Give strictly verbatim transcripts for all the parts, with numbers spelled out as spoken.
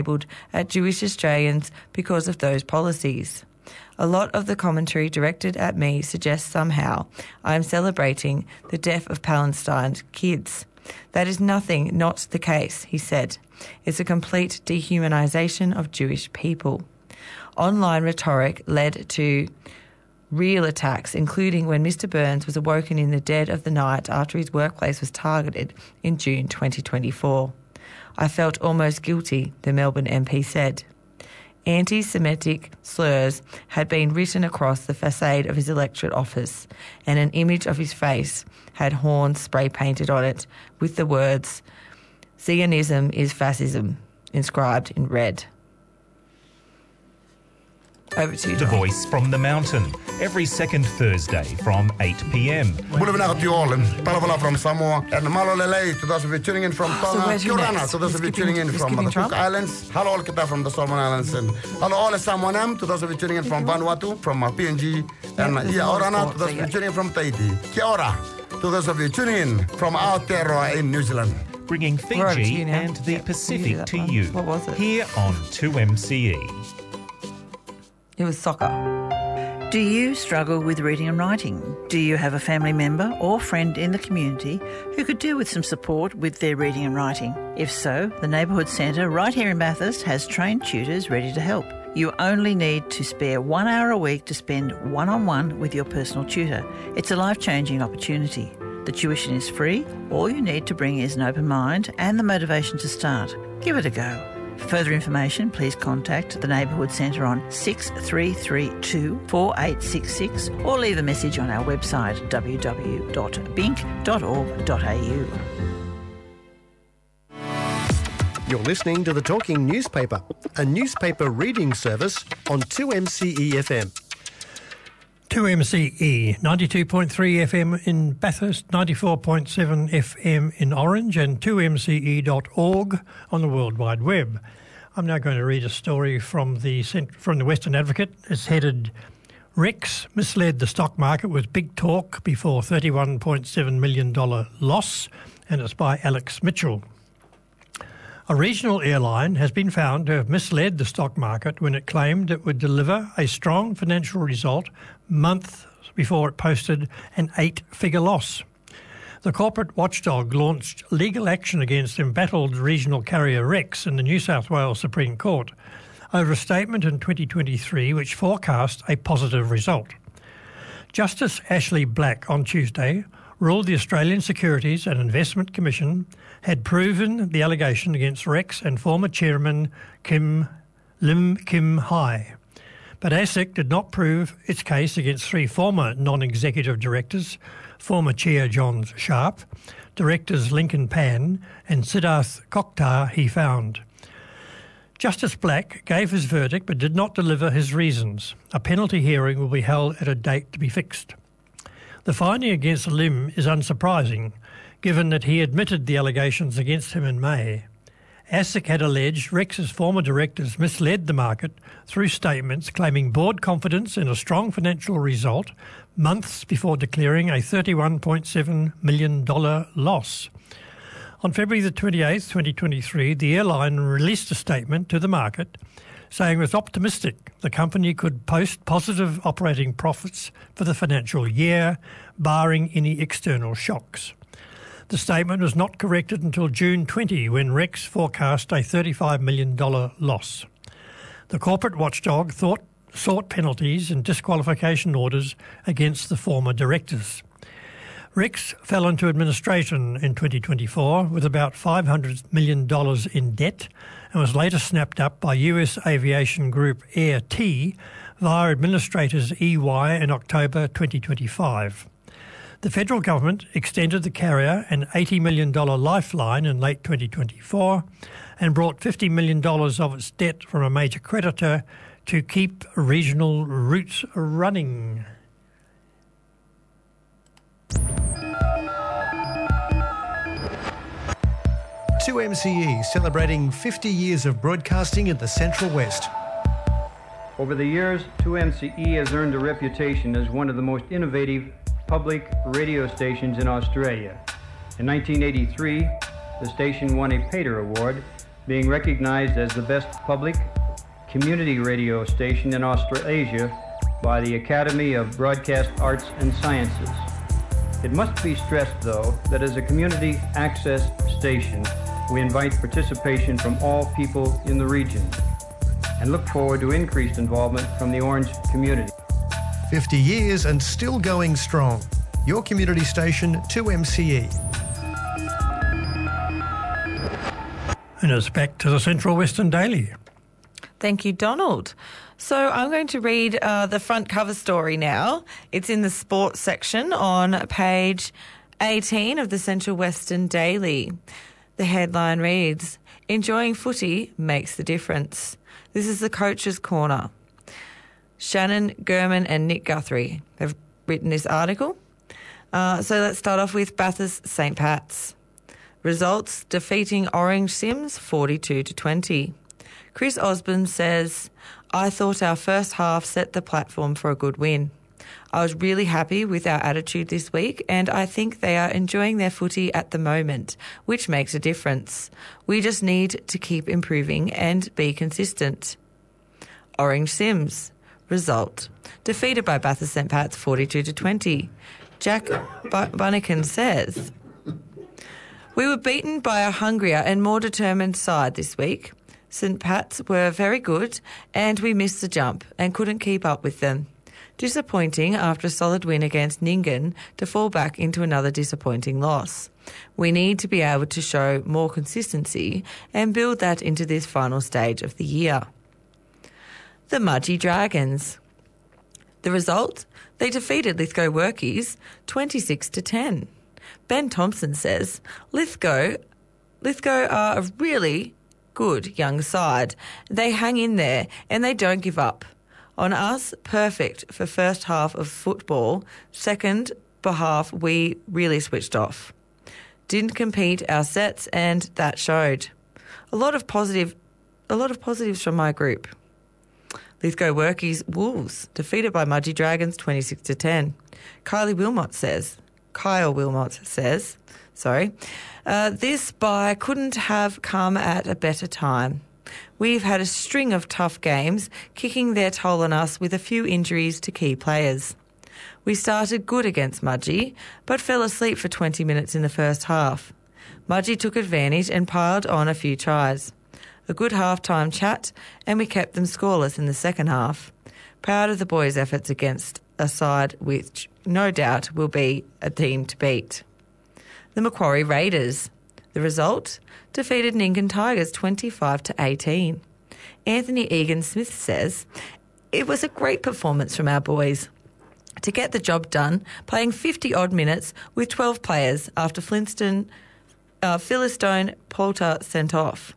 at Jewish Australians because of those policies. A lot of the commentary directed at me suggests somehow I am celebrating the death of Palestine's kids. That is nothing, not the case, he said. It's a complete dehumanisation of Jewish people. Online rhetoric led to real attacks, including when Mister Burns was awoken in the dead of the night after his workplace was targeted in June twenty twenty-four. I felt almost guilty, the Melbourne M P said. Anti-Semitic slurs had been written across the facade of his electorate office, and an image of his face had horns spray-painted on it with the words, "Zionism is fascism," inscribed in red. Over to you, The John. Voice from the Mountain, every second Thursday from eight p m. Goedemiddag to you all. Palavala from Samoa and Malolelei to those of you tuning in from So Tonga. where's your Kiorana next? to those You're of you skipping- tuning in you're from skipping the Cook Trump? Islands. Hello all kita from the Solomon Islands and hello all Samoanam to those of you tuning in from Vanuatu, from uh, P N G and uh, there's Ia more Orana sports, to those so of yeah. you tuning in from Tahiti. Kia ora to those of you tuning in from Aotearoa in New Zealand. Bringing We're over to Fiji you now. and the Yep, you do Pacific that to one. you. What was it? Here on two M C E. It was soccer. Do you struggle with reading and writing? Do you have a family member or friend in the community who could do with some support with their reading and writing? If so, the Neighbourhood Centre right here in Bathurst has trained tutors ready to help. You only need to spare one hour a week to spend one-on-one with your personal tutor. It's a life-changing opportunity. The tuition is free. All you need to bring is an open mind and the motivation to start. Give it a go. For further information, please contact the Neighbourhood Centre on six three three two, four eight six six or leave a message on our website w w w dot bink dot org dot a u. You're listening to The Talking Newspaper, a newspaper reading service on two M C E F M. two M C E, ninety-two point three F M in Bathurst, ninety-four point seven F M in Orange and two m c e dot org on the World Wide Web. I'm now going to read a story from the from the Western Advocate. It's headed, Rex misled the stock market with big talk before thirty-one point seven million dollars loss, and it's by Alex Mitchell. A regional airline has been found to have misled the stock market when it claimed it would deliver a strong financial result months before it posted an eight-figure loss. The corporate watchdog launched legal action against embattled regional carrier Rex in the New South Wales Supreme Court over a statement in twenty twenty-three which forecast a positive result. Justice Ashley Black on Tuesday ruled the Australian Securities and Investment Commission had proven the allegation against Rex and former chairman Kim Lim Kim Hai. But ASIC did not prove its case against three former non-executive directors, former chair John Sharp, directors Lincoln Pan and Siddharth Kokhtar, he found. Justice Black gave his verdict but did not deliver his reasons. A penalty hearing will be held at a date to be fixed. The finding against Lim is unsurprising, given that he admitted the allegations against him in May. ASIC had alleged Rex's former directors misled the market through statements claiming board confidence in a strong financial result months before declaring a thirty-one point seven million dollars loss. On February the twenty-eighth, twenty twenty-three, the airline released a statement to the market saying it was optimistic the company could post positive operating profits for the financial year, barring any external shocks. The statement was not corrected until June twentieth, when Rex forecast a thirty-five million dollars loss. The corporate watchdog thought, sought penalties and disqualification orders against the former directors. Rex fell into administration in twenty twenty-four with about five hundred million dollars in debt and was later snapped up by U S aviation group Air T via administrators E Y in October twenty twenty-five. The federal government extended the carrier an eighty million dollars lifeline in late twenty twenty-four and brought fifty million dollars of its debt from a major creditor to keep regional routes running. two M C E celebrating fifty years of broadcasting in the Central West. Over the years, two M C E has earned a reputation as one of the most innovative public radio stations in Australia. In nineteen eighty-three, the station won a Pater Award being recognized as the best public community radio station in Australasia by the Academy of Broadcast Arts and Sciences. It must be stressed, though, that as a community access station, we invite participation from all people in the region and look forward to increased involvement from the Orange community. fifty years and still going strong. Your community station, two M C E. And it's back to the Central Western Daily. Thank you, Donald. So I'm going to read uh, the front cover story now. It's in the sports section on page eighteen of the Central Western Daily. The headline reads, "Enjoying footy makes the difference." This is the Coach's Corner. Shannon Gurman and Nick Guthrie have written this article. Uh, so let's start off with Bathurst Saint Pat's. Results: defeating Orange Sims forty-two to twenty. Chris Osborne says, "I thought our first half set the platform for a good win. I was really happy with our attitude this week, and I think they are enjoying their footy at the moment, which makes a difference. We just need to keep improving and be consistent." Orange Sims. Result: defeated by Bathurst Saint Pat's forty-two to twenty. Jack B- Bunnican says, "We were beaten by a hungrier and more determined side this week. Saint Pat's were very good and we missed the jump and couldn't keep up with them. Disappointing after a solid win against Nyngan to fall back into another disappointing loss. We need to be able to show more consistency and build that into this final stage of the year." The Mudgee Dragons. The result? They defeated Lithgow Workies twenty-six to ten. Ben Thompson says, Lithgow, Lithgow are a really good young side. They hang in there and they don't give up. On us, perfect for first half of football. Second half, we really switched off. Didn't compete our sets and that showed. A lot of positive, a lot of positives from my group. Lithgow Workies Wolves defeated by Mudgee Dragons twenty-six to ten. Kylie Wilmot says, Kyle Wilmot says, sorry, uh, this bye couldn't have come at a better time. We've had a string of tough games, kicking their toll on us with a few injuries to key players. We started good against Mudgee, but fell asleep for twenty minutes in the first half. Mudgee took advantage and piled on a few tries. A good half-time chat, and we kept them scoreless in the second half. Proud of the boys' efforts against a side which, no doubt, will be a team to beat. The Macquarie Raiders. The result? Defeated Nyngan Tigers twenty-five to eighteen. Anthony Egan-Smith says, "It was a great performance from our boys to get the job done, playing fifty-odd minutes with twelve players after Flintstone, uh, Philistone Poulter sent off.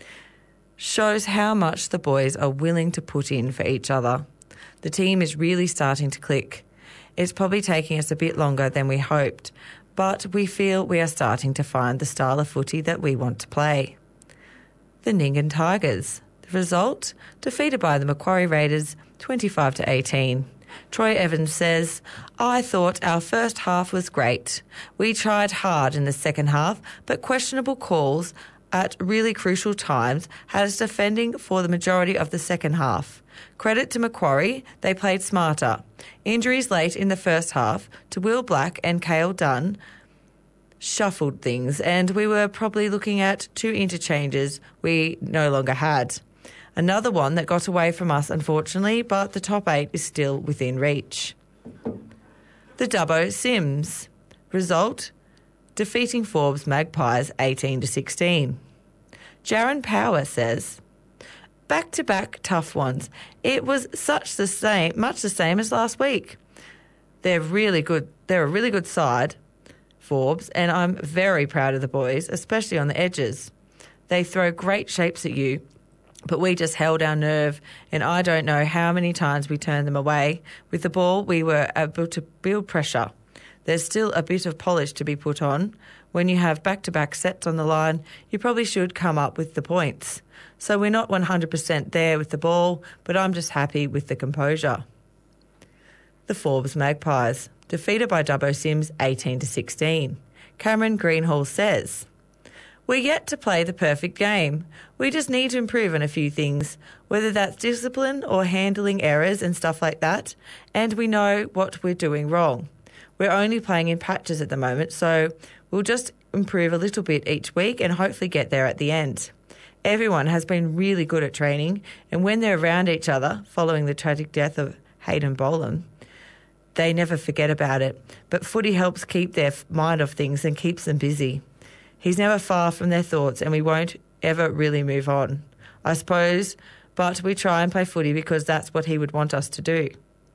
Shows how much the boys are willing to put in for each other. The team is really starting to click. It's probably taking us a bit longer than we hoped, but we feel we are starting to find the style of footy that we want to play." The Nyngan Tigers. The result? Defeated by the Macquarie Raiders twenty-five to eighteen. Troy Evans says, "I thought our first half was great. We tried hard in the second half, but questionable calls at really crucial times had us defending for the majority of the second half. Credit to Macquarie, they played smarter. Injuries late in the first half to Will Black and Cale Dunn shuffled things, and we were probably looking at two interchanges we no longer had. Another one that got away from us, unfortunately, but the top eight is still within reach." The Dubbo Sims. Result? Defeating Forbes Magpies eighteen to sixteen. Jaron Power says, "Back-to-back tough ones. It was such the same, much the same as last week. They're really good. They're a really good side, Forbes, and I'm very proud of the boys, especially on the edges. They throw great shapes at you, but we just held our nerve, and I don't know how many times we turned them away. With the ball, we were able to build pressure. There's still a bit of polish to be put on. When you have back-to-back sets on the line, you probably should come up with the points. So we're not one hundred percent there with the ball, but I'm just happy with the composure." The Forbes Magpies. Defeated by Dubbo Sims eighteen to sixteen. Cameron Greenhall says, We're yet to play the perfect game. We just need to improve on a few things, whether that's discipline or handling errors and stuff like that, and we know what we're doing wrong. We're only playing in patches at the moment, so we'll just improve a little bit each week and hopefully get there at the end. Everyone has been really good at training, and when they're around each other following the tragic death of Hayden Bolam, they never forget about it. But footy helps keep their mind off things and keeps them busy. He's never far from their thoughts, and we won't ever really move on, I suppose, but we try and play footy because that's what he would want us to do.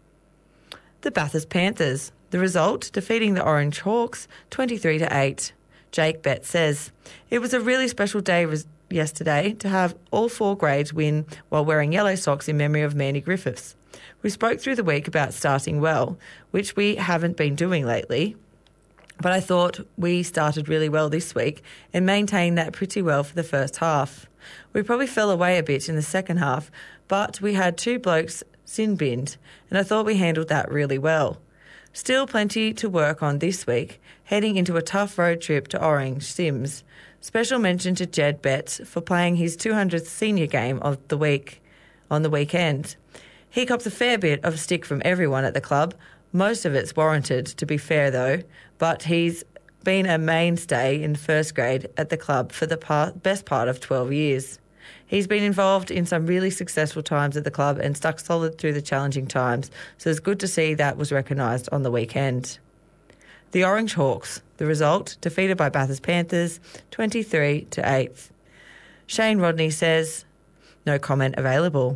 The Bathurst Panthers. The result, defeating the Orange Hawks twenty-three to eight. Jake Betts says, "It was a really special day res- yesterday to have all four grades win while wearing yellow socks in memory of Mandy Griffiths. We spoke through the week about starting well, which we haven't been doing lately. But I thought we started really well this week and maintained that pretty well for the first half. We probably fell away a bit in the second half, but we had two blokes sin-binned, and I thought we handled that really well. Still plenty to work on this week, heading into a tough road trip to Orange Sims. Special mention to Jed Betts for playing his two hundredth senior game of the week on the weekend. He copped a fair bit of stick from everyone at the club. Most of it's warranted, to be fair though, but he's been a mainstay in first grade at the club for the part, best part of twelve years. He's been involved in some really successful times at the club and stuck solid through the challenging times, so it's good to see that was recognised on the weekend." The Orange Hawks. The result, defeated by Bathurst Panthers twenty-three to eight. Shane Rodney says, "No comment available."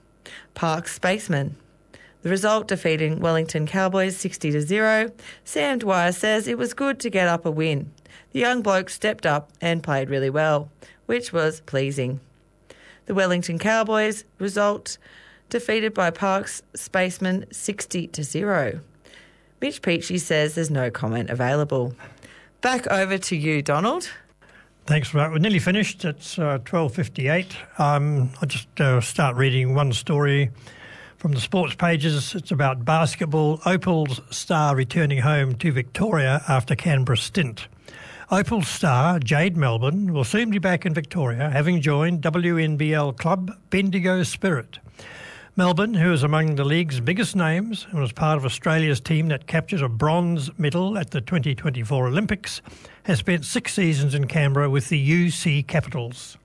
Parks Spaceman. The result, defeating Wellington Cowboys sixty to zero. Sam Dwyer says it was good to get up a win. The young bloke stepped up and played really well, which was pleasing. The Wellington Cowboys result, defeated by Parks Spaceman sixty to zero. Mitch Peachy says there's no comment available. Back over to you, Donald. Thanks, Mark. We're nearly finished. It's uh, twelve fifty-eight. Um, I'll just uh, start reading one story from the sports pages. It's about basketball. Opal's star returning home to Victoria after Canberra stint. Opal's star, Jade Melbourne, will soon be back in Victoria, having joined W N B L club Bendigo Spirit. Melbourne, who is among the league's biggest names and was part of Australia's team that captured a bronze medal at the twenty twenty-four Olympics, has spent six seasons in Canberra with the U C Capitals.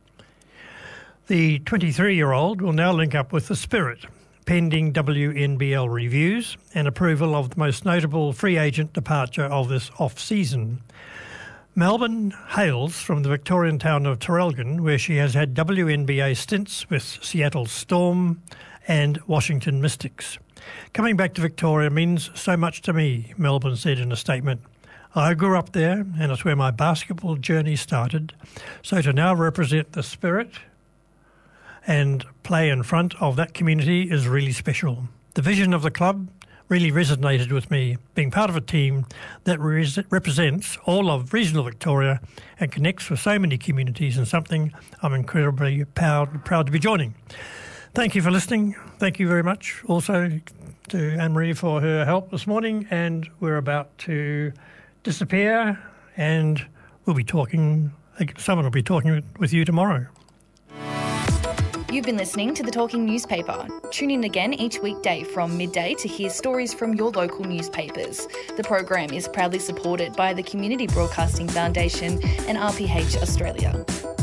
The twenty-three-year-old will now link up with the Spirit, pending W N B L reviews and approval of the most notable free agent departure of this off-season. Melbourne hails from the Victorian town of Traralgon, where she has had W N B A stints with Seattle Storm and Washington Mystics. "Coming back to Victoria means so much to me," Melbourne said in a statement. "I grew up there and it's where my basketball journey started. So to now represent the Spirit and play in front of that community is really special. The vision of the club really resonated with me, being part of a team that res- represents all of regional Victoria and connects with so many communities, and something I'm incredibly proud, proud to be joining." Thank you for listening. Thank you very much also to Anne-Marie for her help this morning, and we're about to disappear and we'll be talking, someone will be talking with you tomorrow. You've been listening to The Talking Newspaper. Tune in again each weekday from midday to hear stories from your local newspapers. The program is proudly supported by the Community Broadcasting Foundation and R P H Australia.